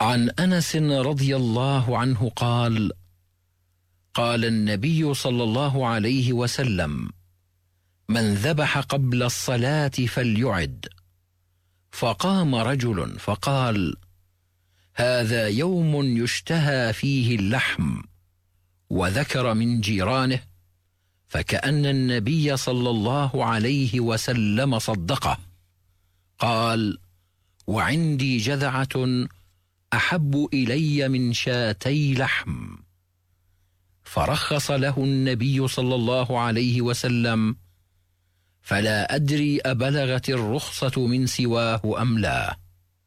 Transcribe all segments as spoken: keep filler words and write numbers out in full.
عن أنس رضي الله عنه قال: قال النبي صلى الله عليه وسلم: من ذبح قبل الصلاة فليعد. فقام رجل فقال: هذا يوم يشتهى فيه اللحم، وذكر من جيرانه، فكأن النبي صلى الله عليه وسلم صدقه. قال: وعندي جذعة أحب إلي من شاتي لحم. فرخص له النبي صلى الله عليه وسلم، فلا أدري أبلغت الرخصة من سواه أم لا.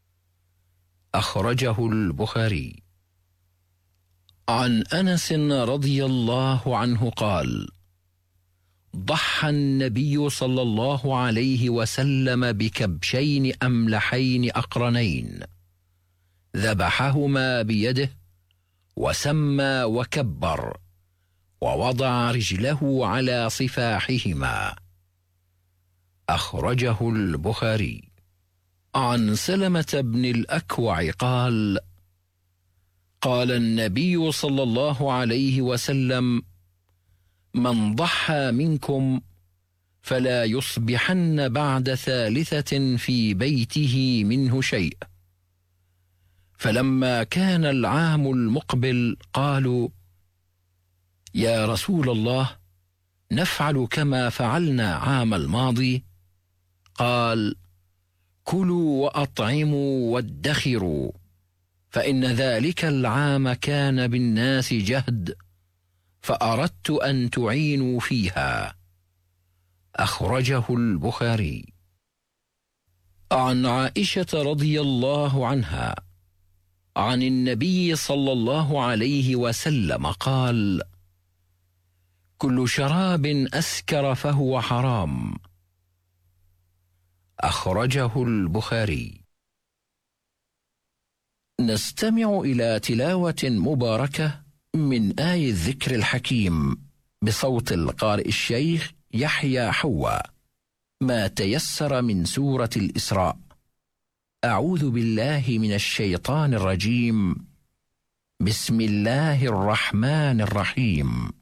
أخرجه البخاري. عن أنس رضي الله عنه قال: ضحى النبي صلى الله عليه وسلم بكبشين أملحين أقرنين، ذبحهما بيده وسمى وكبر، ووضع رجله على صفاحهما. أخرجه البخاري. عن سلمة بن الأكوع قال: قال النبي صلى الله عليه وسلم: من ضحى منكم فلا يصبحن بعد ثالثة في بيته منه شيء. فلما كان العام المقبل قالوا: يا رسول الله، نفعل كما فعلنا عام الماضي؟ قال: كلوا وأطعموا وادخروا، فإن ذلك العام كان بالناس جهد، فأردت أن تعينوا فيها. أخرجه البخاري. عن عائشة رضي الله عنها عن النبي صلى الله عليه وسلم قال: كل شراب أسكر فهو حرام. أخرجه البخاري. نستمع إلى تلاوة مباركة من آي الذكر الحكيم بصوت القارئ الشيخ يحيى حوا، ما تيسر من سورة الإسراء. أعوذ بالله من الشيطان الرجيم. بسم الله الرحمن الرحيم.